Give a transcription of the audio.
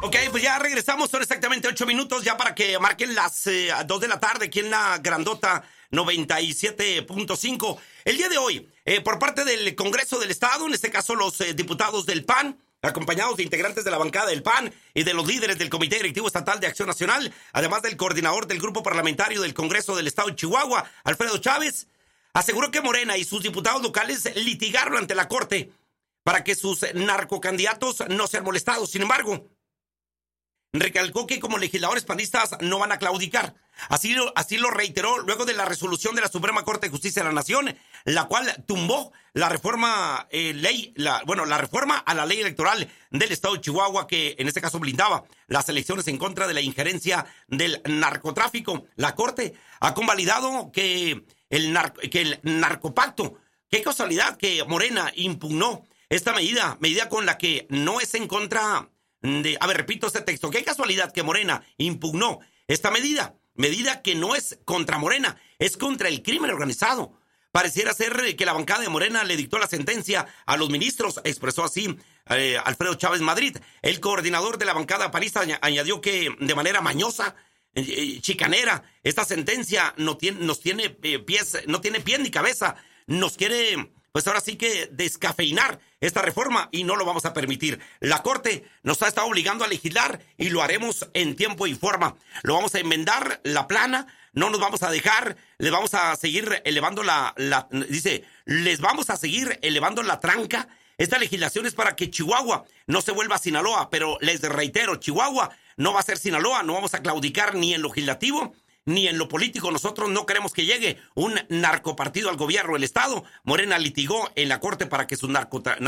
Ok, pues ya regresamos, son exactamente 8 minutos ya para que marquen las 2 de la tarde aquí en la grandota 97.5. El día de hoy, por parte del Congreso del Estado, en este caso los diputados del PAN, acompañados de integrantes de la bancada del PAN y de los líderes del Comité Directivo Estatal de Acción Nacional, además del coordinador del Grupo Parlamentario del Congreso del Estado de Chihuahua, Alfredo Chávez, aseguró que Morena y sus diputados locales litigaron ante la Corte para que sus narcocandidatos no sean molestados. Sin embargo, recalcó que como legisladores panistas no van a claudicar. Así lo reiteró luego de la resolución de la Suprema Corte de Justicia de la Nación, la cual tumbó la reforma la reforma a la ley electoral del Estado de Chihuahua, que en este caso blindaba las elecciones en contra de la injerencia del narcotráfico. La Corte ha convalidado que el narcopacto, qué casualidad que Morena impugnó esta medida con la que no es en contra repito este texto. Qué casualidad que Morena impugnó esta medida que no es contra Morena, es contra el crimen organizado. Pareciera ser que la bancada de Morena le dictó la sentencia a los ministros, expresó así Alfredo Chávez Madrid. El coordinador de la bancada panista añadió que de manera mañosa, chicanera, esta sentencia no tiene pie ni cabeza, nos quiere, pues ahora sí que descafeinar esta reforma y no lo vamos a permitir. La Corte nos ha estado obligando a legislar y lo haremos en tiempo y forma. Lo vamos a enmendar la plana, no nos vamos a dejar, les vamos a seguir elevando les vamos a seguir elevando la tranca. Esta legislación es para que Chihuahua no se vuelva a Sinaloa, pero les reitero, Chihuahua no va a ser Sinaloa, no vamos a claudicar ni en lo legislativo ni en lo político. Nosotros no queremos que llegue un narcopartido al gobierno del Estado. Morena litigó en la Corte para que sus